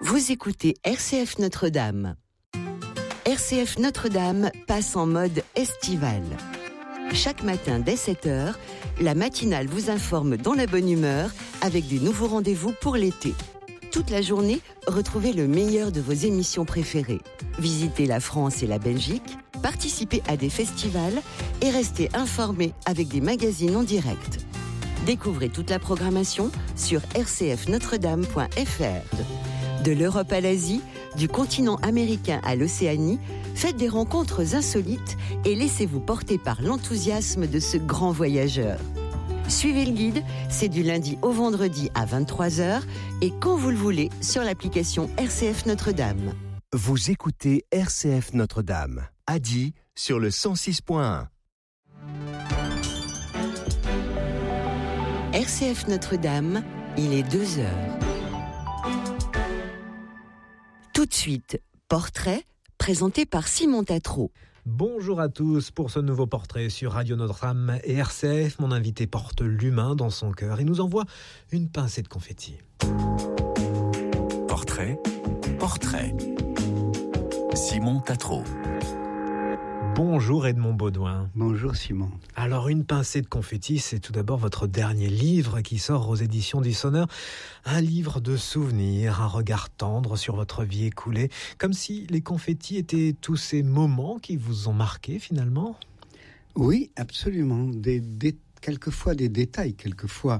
Vous écoutez RCF Notre-Dame. RCF Notre-Dame passe en mode estival. Chaque matin dès 7h, la matinale vous informe dans la bonne humeur avec des nouveaux rendez-vous pour l'été. Toute la journée, retrouvez le meilleur de vos émissions préférées. Visitez la France et la Belgique, participez à des festivals et restez informés avec des magazines en direct. Découvrez toute la programmation sur rcfnotredame.fr. De l'Europe à l'Asie, du continent américain à l'Océanie, faites des rencontres insolites et laissez-vous porter par l'enthousiasme de ce grand voyageur. Suivez le guide, c'est du lundi au vendredi à 23h et quand vous le voulez sur l'application RCF Notre-Dame. Vous écoutez RCF Notre-Dame, à Die sur le 106.1. RCF Notre-Dame, il est 2h. Tout de suite, portrait présenté par Simon Tatro. Bonjour à tous pour ce nouveau portrait sur Radio Notre-Dame et RCF. Mon invité porte l'humain dans son cœur et nous envoie une pincée de confetti. Portrait. Simon Tatro. Bonjour Edmond Baudouin. Bonjour Simon. Alors une pincée de confetti, c'est tout d'abord votre dernier livre qui sort aux éditions du Sonneur. Un livre de souvenirs, un regard tendre sur votre vie écoulée. Comme si les confettis étaient tous ces moments qui vous ont marqué finalement. Oui, absolument. Quelquefois des détails, quelquefois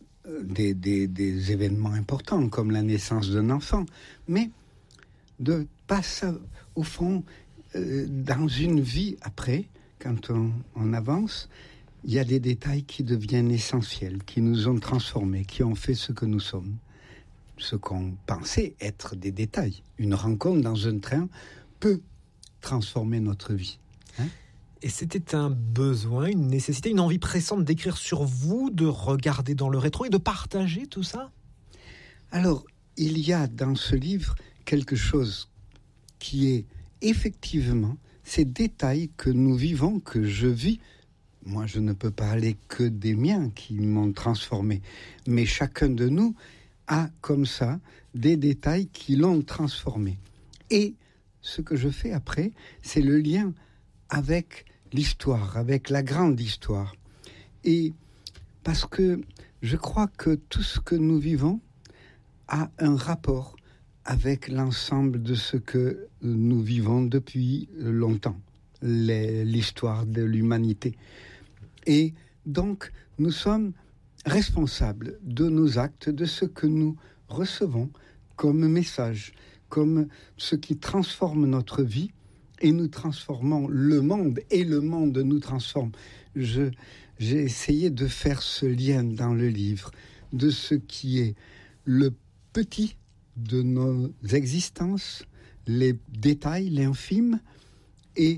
des événements importants comme la naissance d'un enfant. Mais de passer au fond... dans une vie après, quand on avance, il y a des détails qui deviennent essentiels, qui nous ont transformés, qui ont fait ce que nous sommes. Ce qu'on pensait être des détails. Une rencontre dans un train peut transformer notre vie. Et c'était un besoin, une nécessité, une envie pressante d'écrire sur vous, de regarder dans le rétro et de partager tout ça ? Alors, il y a dans ce livre quelque chose qui est effectivement, ces détails que nous vivons, que je vis, moi je ne peux parler que des miens qui m'ont transformé, mais chacun de nous a comme ça des détails qui l'ont transformé. Et ce que je fais après, c'est le lien avec l'histoire, avec la grande histoire. Et parce que je crois que tout ce que nous vivons a un rapport avec l'ensemble de ce que nous vivons depuis longtemps, l'histoire de l'humanité. Et donc, nous sommes responsables de nos actes, de ce que nous recevons comme message, comme ce qui transforme notre vie, et nous transformons le monde, et le monde nous transforme. J'ai essayé de faire ce lien dans le livre, de ce qui est le petit de nos existences, les détails, l'infime, et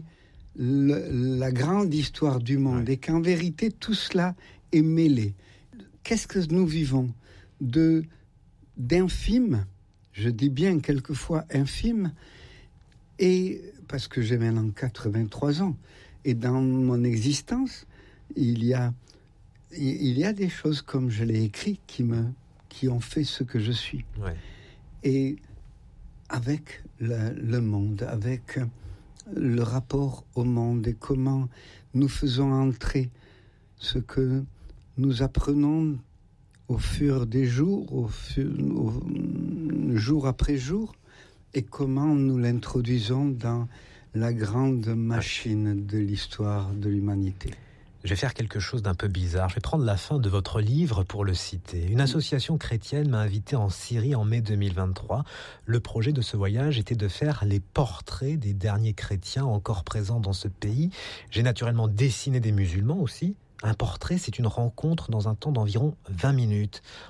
la grande histoire du monde. Et qu'en vérité, tout cela est mêlé. Qu'est-ce que nous vivons d'infime, je dis bien quelquefois infime, et parce que j'ai maintenant 83 ans, et dans mon existence, il y a des choses, comme je l'ai écrit, qui ont fait ce que je suis. Ouais. Et avec le monde, avec le rapport au monde et comment nous faisons entrer ce que nous apprenons au fur des jours, jour après jour, et comment nous l'introduisons dans la grande machine de l'histoire de l'humanité. Je vais faire quelque chose d'un peu bizarre. Je vais prendre la fin de votre livre pour le citer. Une association chrétienne m'a invité en Syrie en mai 2023. Le projet de ce voyage était de faire les portraits des derniers chrétiens encore présents dans ce pays. J'ai naturellement dessiné des musulmans aussi. Un portrait, c'est une rencontre dans un temps d'environ 20 minutes.